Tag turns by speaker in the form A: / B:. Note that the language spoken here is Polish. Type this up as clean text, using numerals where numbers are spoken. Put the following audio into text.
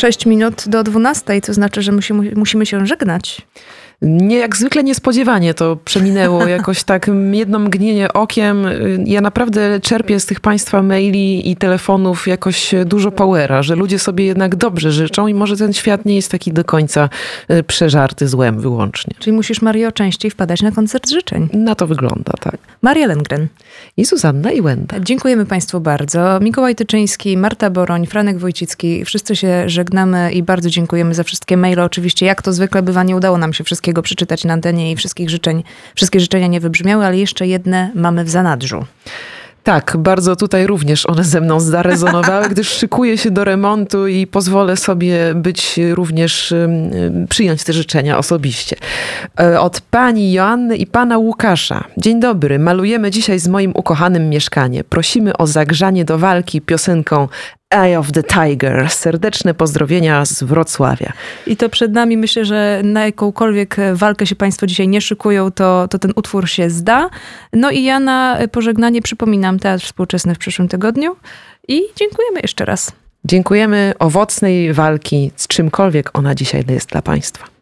A: 6 minut do 12, to znaczy, że musimy się żegnać.
B: Nie, jak zwykle niespodziewanie to przeminęło jakoś tak jedno mgnienie okiem. Ja naprawdę czerpię z tych państwa maili i telefonów jakoś dużo powera, że ludzie sobie jednak dobrze życzą i może ten świat nie jest taki do końca przeżarty złem wyłącznie.
A: Czyli musisz, Mario, częściej wpadać na koncert życzeń.
B: Na to wygląda, tak.
A: Maria Lenngren.
B: I Zuzanna Iłenda.
A: Dziękujemy Państwu bardzo. Mikołaj Tyczyński, Marta Boroń, Franek Wójcicki. Wszyscy się żegnamy i bardzo dziękujemy za wszystkie maile. Oczywiście, jak to zwykle bywa, nie udało nam się wszystkiego przeczytać na antenie i wszystkie życzenia nie wybrzmiały, ale jeszcze jedne mamy w zanadrzu.
B: Tak, bardzo tutaj również one ze mną zarezonowały, gdyż szykuję się do remontu i pozwolę sobie przyjąć te życzenia osobiście. Od pani Joanny i pana Łukasza. Dzień dobry, malujemy dzisiaj z moim ukochanym mieszkanie. Prosimy o zagrzanie do walki piosenką Eye of the Tiger. Serdeczne pozdrowienia z Wrocławia.
A: I to przed nami, myślę, że na jakąkolwiek walkę się Państwo dzisiaj nie szykują, to ten utwór się zda. No i ja na pożegnanie przypominam Teatr Współczesny w przyszłym tygodniu i dziękujemy jeszcze raz.
B: Dziękujemy owocnej walki z czymkolwiek ona dzisiaj jest dla Państwa.